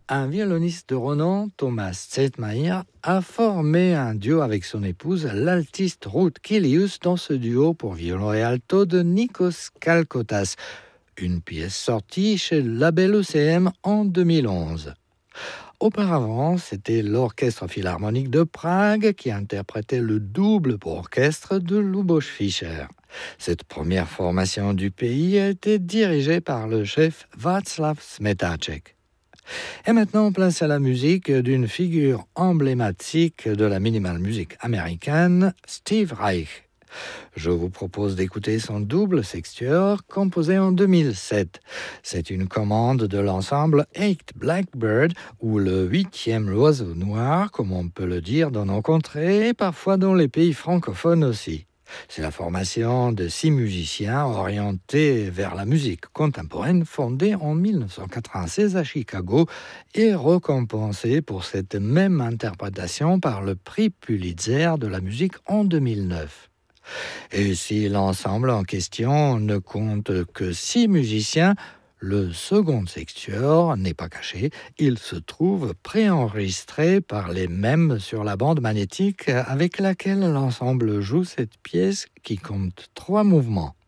Un violoniste de renom, Thomas Zetmayer, a formé un duo avec son épouse, l'altiste Ruth Kilius, dans ce duo pour violon et alto de Nikos Kalkotas, une pièce sortie chez le label ECM en 2011. Auparavant, c'était l'Orchestre Philharmonique de Prague qui interprétait le double pour orchestre de Lubos Fischer. Cette première formation du pays a été dirigée par le chef Václav Smetáček. Et maintenant, place à la musique d'une figure emblématique de la minimal music américaine, Steve Reich. Je vous propose d'écouter son double sextuor composé en 2007. C'est une commande de l'ensemble Eight Blackbird, ou le 8e oiseau noir, comme on peut le dire dans nos contrées, et parfois dans les pays francophones aussi. C'est la formation de 6 musiciens orientés vers la musique contemporaine fondée en 1996 à Chicago et récompensée pour cette même interprétation par le prix Pulitzer de la musique en 2009. Et si l'ensemble en question ne compte que 6 musiciens, le second sextuor n'est pas caché, il se trouve préenregistré par les mêmes sur la bande magnétique avec laquelle l'ensemble joue cette pièce qui compte 3 mouvements.